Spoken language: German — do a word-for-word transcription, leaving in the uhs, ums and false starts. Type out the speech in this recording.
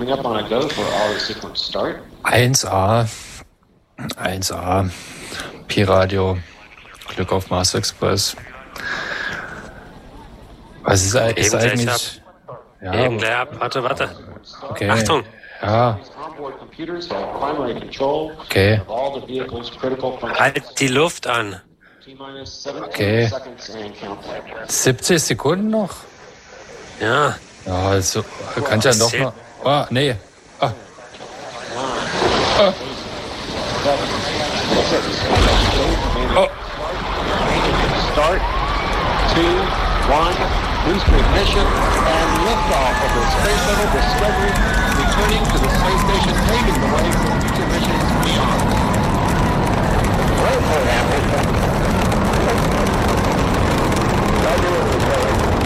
bring up on a go for auto sequence start. eins A. eins A. Pi-Radio. Glück auf Mars Express. Was ist, ist eigentlich... Ja, eben gleich ab. Warte, warte. Okay. Achtung. Ja. Okay. Halt die Luft an. Okay. siebzig Sekunden noch? Ja. Ja, also kann ich ja noch mal... Oh, nee. Ah. Ah. Oh. Start. Two, one, booster ignition, and liftoff of the Space Shuttle Discovery, returning to the space station, paving the way for future missions beyond. Right,